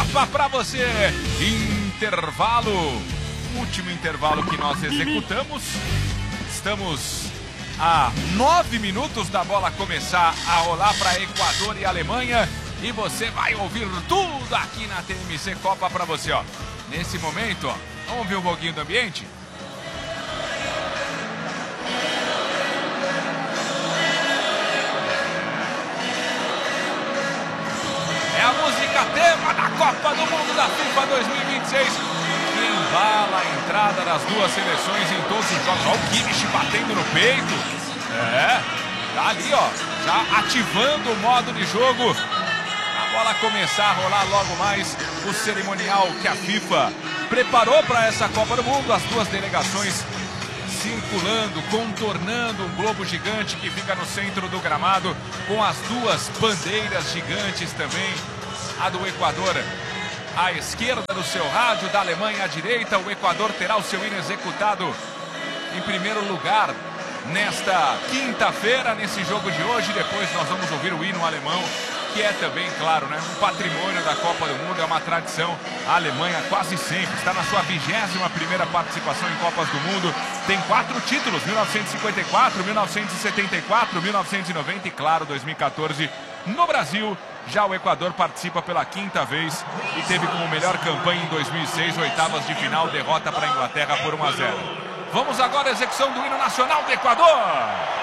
Copa pra você. Intervalo. Último intervalo que nós executamos. Estamos a 9 minutos da bola começar a rolar para Equador e Alemanha. E você vai ouvir tudo aqui na TMC Copa pra você, ó. Nesse momento, ó. Vamos ouvir um pouquinho do ambiente? É a música tema da Copa do Mundo da FIFA 2026. Que embala a entrada das duas seleções em todos os jogos. Olha o Kimmich batendo no peito. Tá ali, ó. Já ativando o modo de jogo. A bola começar a rolar logo mais. O cerimonial que a FIFA preparou para essa Copa do Mundo. As duas delegações circulando, contornando um globo gigante que fica no centro do gramado, com as duas bandeiras gigantes também. A do Equador à esquerda do seu rádio, da Alemanha à direita. O Equador terá o seu hino executado em primeiro lugar nesta quinta-feira, nesse jogo de hoje. Depois nós vamos ouvir o hino alemão, que é também, claro, né, um patrimônio da Copa do Mundo, é uma tradição. A Alemanha quase sempre está na sua 21ª participação em Copas do Mundo. Tem 4 títulos, 1954, 1974, 1990 e, claro, 2014 no Brasil. Já o Equador participa pela 5ª vez e teve como melhor campanha em 2006, oitavas de final, derrota para a Inglaterra por 1-0. Vamos agora à execução do hino nacional do Equador.